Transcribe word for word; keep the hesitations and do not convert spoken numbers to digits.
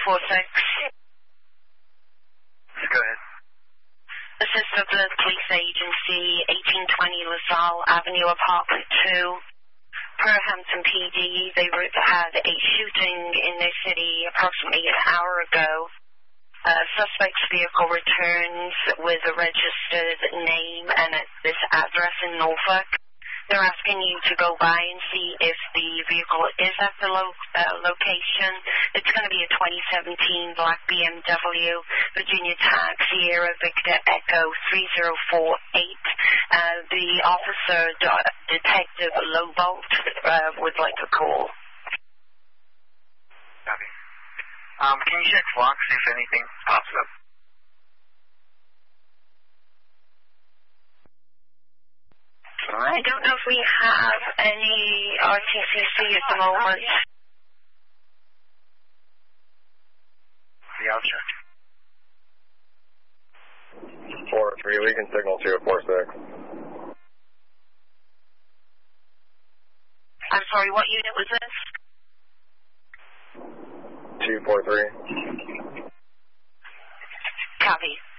four six. Go ahead. This is Dublin Police Agency, eighteen twenty LaSalle Avenue, Apartment two. Per Hampton P D, they had a shooting in their city approximately an hour ago. Uh, suspect's vehicle returns with a registered name and at this address in Norfolk. They're asking you to go by and see if the vehicle is at the lo- uh, location. It's going to be a twenty seventeen black B M W, Virginia Tag Sierra Victor Echo three zero four eight. Uh, the officer, uh, Detective Lobolt, uh, would like a call. Copy. Um, can you check Flock, see if anything pops up? I don't know if we have any R T C C at the moment. Yeah, I'll check. four three, we can signal two four six. I'm sorry, what unit was this? two four three. Copy.